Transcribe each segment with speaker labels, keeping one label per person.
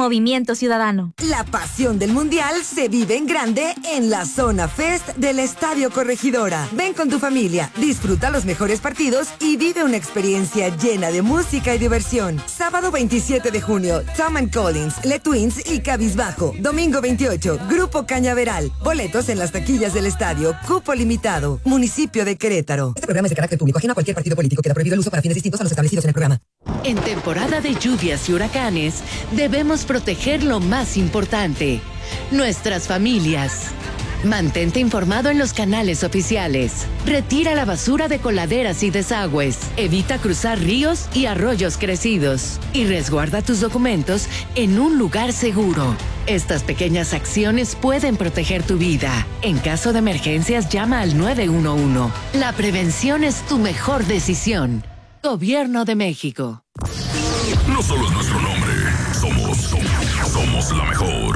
Speaker 1: Movimiento Ciudadano.
Speaker 2: La pasión del Mundial se vive en grande en la Zona Fest del Estadio Corregidora. Ven con tu familia, disfruta los mejores partidos y vive una experiencia llena de música y diversión. Sábado 27 de junio, Tom & Collins, Le Twins y Cabizbajo. Domingo 28, Grupo Cañaveral. Boletos en las taquillas del estadio. Cupo limitado. Municipio de Querétaro. Este programa es de carácter público, ajeno a cualquier partido político. Queda prohibido el uso para fines distintos a los establecidos en el programa.
Speaker 3: En temporada de lluvias y huracanes, debemos proteger lo más importante: nuestras familias. Mantente informado en los canales oficiales. Retira la basura de coladeras y desagües. Evita cruzar ríos y arroyos crecidos. Y resguarda tus documentos en un lugar seguro. Estas pequeñas acciones pueden proteger tu vida. En caso de emergencias, llama al 911. La prevención es tu mejor decisión. Gobierno de México.
Speaker 4: No solo es nuestro nombre, somos la mejor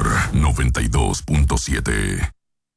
Speaker 4: 92.7.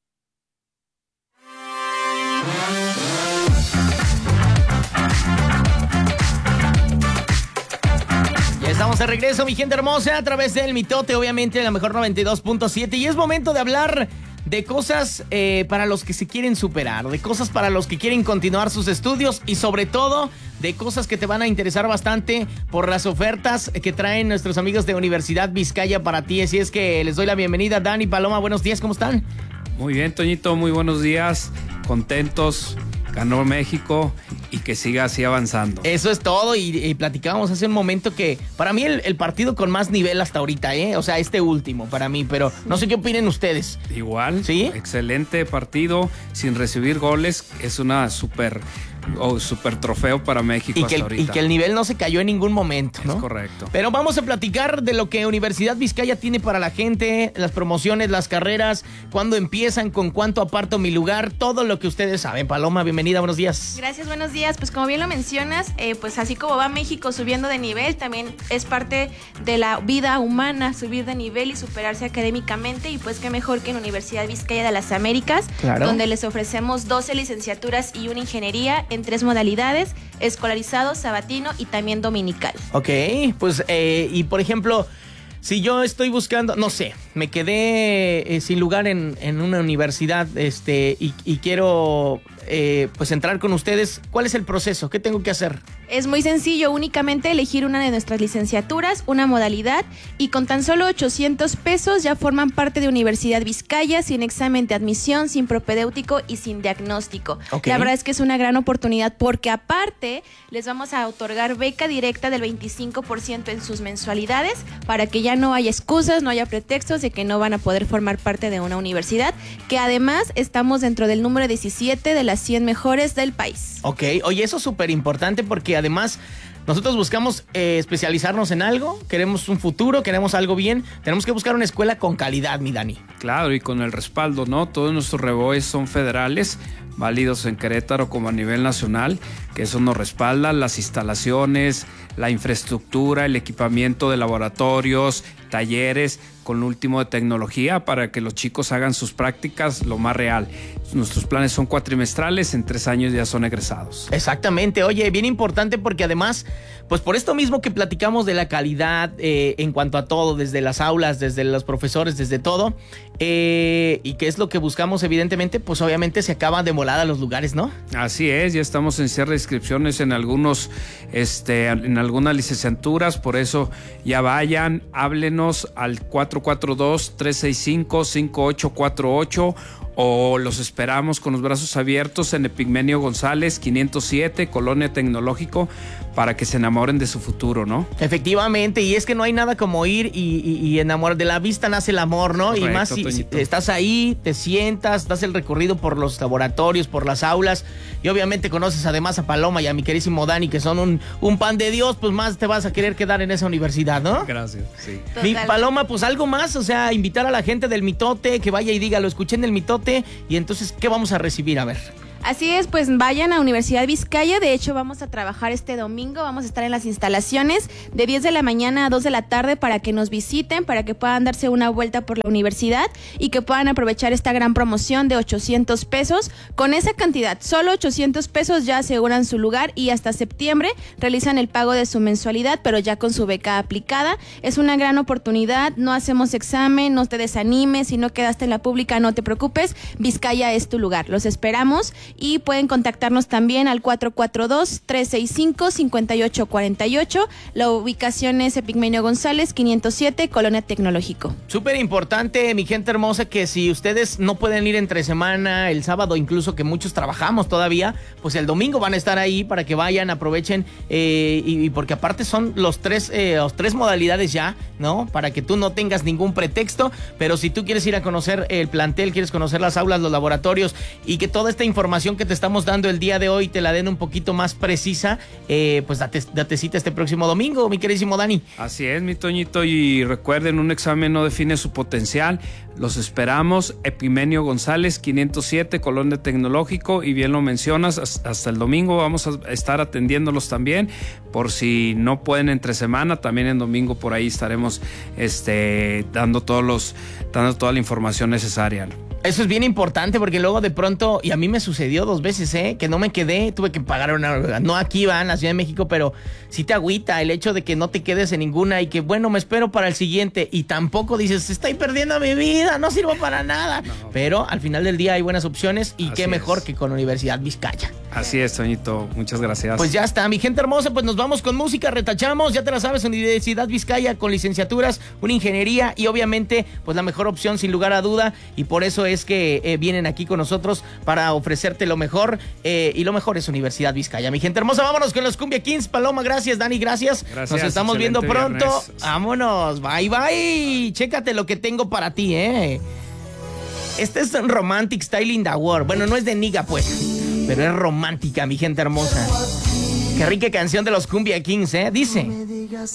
Speaker 5: Ya estamos de regreso, mi gente hermosa, a través del Mitote, obviamente, la mejor 92.7. Y es momento de hablar de cosas para los que se quieren superar, de cosas para los que quieren continuar sus estudios y sobre todo de cosas que te van a interesar bastante por las ofertas que traen nuestros amigos de Universidad Vizcaya para ti. Así es que les doy la bienvenida. Dani, Paloma, buenos días, ¿cómo están?
Speaker 6: Muy bien, Toñito, muy buenos días, contentos. Ganó México y que siga así avanzando.
Speaker 5: Eso es todo y platicábamos hace un momento que para mí el partido con más nivel hasta ahorita, o sea, este último para mí, pero no sé qué opinen ustedes.
Speaker 6: Igual,
Speaker 5: ¿sí?
Speaker 6: Excelente partido, sin recibir goles, es una super trofeo para México
Speaker 5: y
Speaker 6: hasta ahorita.
Speaker 5: Y que el nivel no se cayó en ningún momento, ¿no?
Speaker 6: Es correcto.
Speaker 5: Pero vamos a platicar de lo que Universidad Vizcaya tiene para la gente, las promociones, las carreras, cuándo empiezan, con cuánto aparto mi lugar, todo lo que ustedes saben. Paloma, bienvenida, buenos días.
Speaker 7: Gracias, buenos días. Pues como bien lo mencionas, pues así como va México subiendo de nivel, también es parte de la vida humana subir de nivel y superarse académicamente, y pues qué mejor que en Universidad Vizcaya de las Américas,
Speaker 5: claro,
Speaker 7: donde les ofrecemos 12 licenciaturas y una ingeniería en 3 modalidades: escolarizado, sabatino y también dominical.
Speaker 5: Ok, pues y por ejemplo, si yo estoy buscando, no sé, me quedé sin lugar en una universidad y quiero pues entrar con ustedes, ¿cuál es el proceso? ¿Qué tengo que hacer?
Speaker 7: Es muy sencillo, únicamente elegir una de nuestras licenciaturas, una modalidad, y con tan solo 800 pesos ya forman parte de Universidad Vizcaya, sin examen de admisión, sin propedéutico y sin diagnóstico.
Speaker 5: Okay.
Speaker 7: La verdad es que es una gran oportunidad porque aparte les vamos a otorgar beca directa del 25% en sus mensualidades para que ya no haya excusas, no haya pretextos de que no van a poder formar parte de una universidad, que además estamos dentro del número 17 de las 100 mejores del país.
Speaker 5: Ok, oye, eso es súper importante porque además nosotros buscamos especializarnos en algo, queremos un futuro, queremos algo bien, tenemos que buscar una escuela con calidad, mi Dani.
Speaker 6: Claro, y con el respaldo, ¿no? Todos nuestros reboes son federales, válidos en Querétaro como a nivel nacional, que eso nos respalda, las instalaciones, la infraestructura, el equipamiento de laboratorios, talleres, con lo último de tecnología para que los chicos hagan sus prácticas lo más real. Nuestros planes son cuatrimestrales, en 3 años ya son egresados.
Speaker 5: Exactamente, oye, bien importante porque además, pues por esto mismo que platicamos de la calidad en cuanto a todo, desde las aulas, desde los profesores, desde todo, y que es lo que buscamos evidentemente, pues obviamente se acaban de volada los lugares, ¿no?
Speaker 6: Así es, ya estamos en cierre de inscripciones en en algunas licenciaturas, por eso ya vayan, háblenos al 442-365-5848 o los esperamos con los brazos abiertos en Epigmenio González 507, Colonia Tecnológico, para que se enamoren de su futuro, ¿no?
Speaker 5: Efectivamente, y es que no hay nada como ir y enamorar. De la vista nace el amor, ¿no?
Speaker 6: Correcto,
Speaker 5: y más si estás ahí, te sientas, das el recorrido por los laboratorios, por las aulas, y obviamente conoces además a Paloma y a mi querísimo Dani, que son un pan de Dios, pues más te vas a querer quedar en esa universidad, ¿no?
Speaker 6: Gracias, sí.
Speaker 5: Mi Paloma, pues algo más, o sea, invitar a la gente del Mitote, que vaya y diga, lo escuché en el Mitote, y entonces, ¿qué vamos a recibir? A ver.
Speaker 7: Así es, pues vayan a Universidad Vizcaya. De hecho, vamos a trabajar este domingo. Vamos a estar en las instalaciones de 10 de la mañana a 2 de la tarde para que nos visiten, para que puedan darse una vuelta por la universidad y que puedan aprovechar esta gran promoción de 800 pesos. Con esa cantidad, solo 800 pesos ya aseguran su lugar y hasta septiembre realizan el pago de su mensualidad, pero ya con su beca aplicada. Es una gran oportunidad, no hacemos examen, no te desanimes, si no quedaste en la pública no te preocupes, Vizcaya es tu lugar. Los esperamos. Y pueden contactarnos también al 442-365-5848. La ubicación es Epigmenio González, 507, Colonia Tecnológico.
Speaker 5: Súper importante, mi gente hermosa, que si ustedes no pueden ir entre semana, el sábado incluso, que muchos trabajamos todavía, pues el domingo van a estar ahí para que vayan, aprovechen, y porque aparte son los tres modalidades ya, ¿no? Para que tú no tengas ningún pretexto, pero si tú quieres ir a conocer el plantel, quieres conocer las aulas, los laboratorios, y que toda esta información que te estamos dando el día de hoy te la den un poquito más precisa, pues date cita este próximo domingo, mi queridísimo Dani.
Speaker 6: Así es, mi Toñito, y recuerden, un examen no define su potencial. Los esperamos, Epigmenio González, 507, Colonia Tecnológico, y bien lo mencionas, hasta el domingo vamos a estar atendiéndolos también, por si no pueden entre semana, también en domingo por ahí estaremos dando toda la información necesaria.
Speaker 5: Eso es bien importante porque luego de pronto, y a mí me sucedió 2 veces, que no me quedé, tuve que pagar no aquí va, en la Ciudad de México, pero sí te agüita el hecho de que no te quedes en ninguna y que bueno, me espero para el siguiente, y tampoco dices, estoy perdiendo mi vida, no sirvo para nada, no. Pero al final del día hay buenas opciones y qué mejor que con Universidad Vizcaya.
Speaker 6: Así es, Toñito, muchas gracias.
Speaker 5: Pues ya está, mi gente hermosa, pues nos vamos con música, retachamos, ya te la sabes, Universidad Vizcaya con licenciaturas, una ingeniería y obviamente pues la mejor opción sin lugar a duda, y por eso es que vienen aquí con nosotros para ofrecerte lo mejor, y lo mejor es Universidad Vizcaya. Mi gente hermosa, vámonos con los Cumbia Kings. Paloma, gracias, Dani, gracias. Nos estamos viendo pronto. Viernes. Vámonos, bye bye. Chécate lo que tengo para ti, Este es Romantic Style in the World. Bueno, no es de Niga, pues, pero es romántica, mi gente hermosa. Qué rica canción de los Cumbia Kings, dice.